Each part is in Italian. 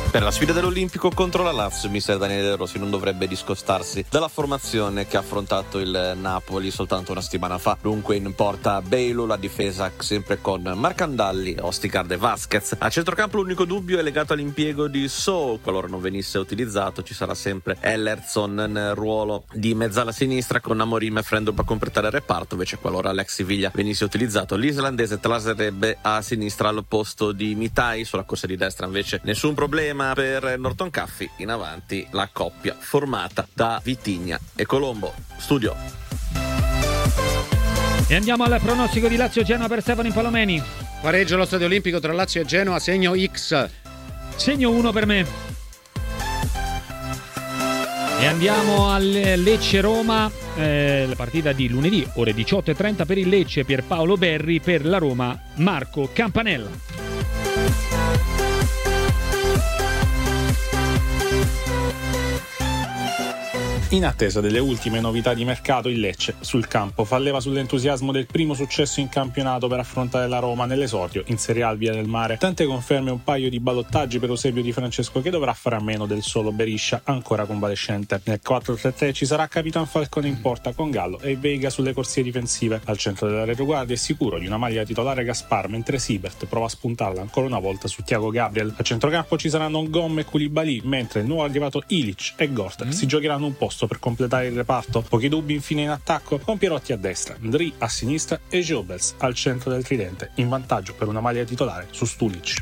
Per la sfida dell'Olimpico contro la Lazio, mister Daniele De Rossi non dovrebbe discostarsi dalla formazione che ha affrontato il Napoli soltanto una settimana fa. Dunque in porta Beilu, la difesa sempre con Marcandalli, Ostigard e Vasquez. A centrocampo l'unico dubbio è legato all'impiego di So. Qualora non venisse utilizzato ci sarà sempre Ellerson nel ruolo di mezzala sinistra con Amorim e Frendrup a completare il reparto. Invece qualora Alex Siviglia venisse utilizzato, l'islandese traserebbe a sinistra al posto di Mitai. Sulla corsa di destra invece nessun problema per Norton Caffi. In avanti la coppia formata da Vitigna e Colombo. Studio. E andiamo al pronostico di Lazio-Genoa per Stefano Impallomeni. Pareggio allo Stadio Olimpico tra Lazio e Genoa, segno X. Segno 1 per me. E andiamo al Lecce-Roma, la partita di lunedì, ore 18:30 per il Lecce, Pierpaolo Berri, per la Roma Marco Campanella. In attesa delle ultime novità di mercato, il Lecce sul campo fa leva sull'entusiasmo del primo successo in campionato per affrontare la Roma nell'esordio in Serie A al Via del Mare. Tante conferme, un paio di ballottaggi per Eusebio Di Francesco, che dovrà fare a meno del solo Beriscia, ancora convalescente. Nel 4-3-3 ci sarà Capitan Falcone in porta con Gallo e Veiga sulle corsie difensive. Al centro della retroguardia è sicuro di una maglia titolare Gaspar, mentre Siebert prova a spuntarla ancora una volta su Thiago Gabriel. A centrocampo ci saranno Ngom e Koulibaly, mentre il nuovo arrivato Ilic e Gorter si giocheranno un posto per completare il reparto. Pochi dubbi infine in attacco, con Pierotti a destra, Ndri a sinistra e Jobels al centro del tridente, in vantaggio per una maglia titolare su Stulic.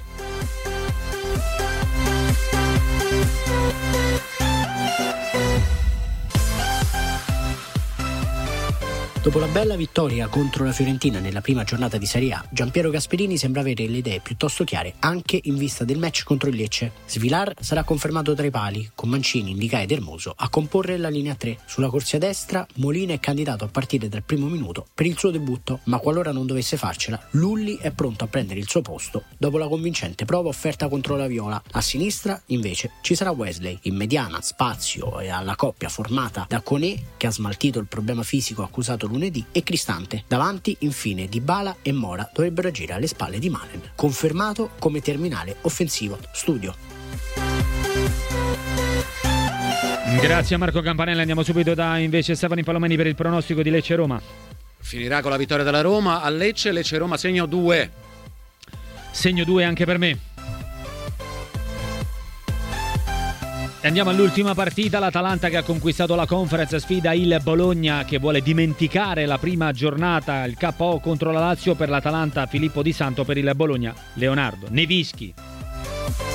Dopo la bella vittoria contro la Fiorentina nella prima giornata di Serie A, Giampiero Gasperini sembra avere le idee piuttosto chiare anche in vista del match contro il Lecce. Svilar sarà confermato tra i pali, con Mancini, Ndicà ed Hermoso a comporre la linea 3. Sulla corsia destra, Molina è candidato a partire dal primo minuto per il suo debutto, ma qualora non dovesse farcela, Lulli è pronto a prendere il suo posto dopo la convincente prova offerta contro la Viola. A sinistra, invece, ci sarà Wesley, in mediana, spazio e alla coppia formata da Koné, che ha smaltito il problema fisico accusato lunedì, e Cristante. Davanti, infine, Dybala e Mora dovrebbero agire alle spalle di Malen, confermato come terminale offensivo. Studio. Grazie a Marco Campanella. Andiamo subito da invece Stefano Impallomeni per il pronostico di Lecce-Roma. Finirà con la vittoria della Roma a Lecce. Lecce-Roma segno 2. Segno 2 anche per me. E andiamo all'ultima partita, l'Atalanta che ha conquistato la Conference sfida il Bologna, che vuole dimenticare la prima giornata, il KO contro la Lazio. Per l'Atalanta Filippo Di Santo, per il Bologna Leonardo Nevischi.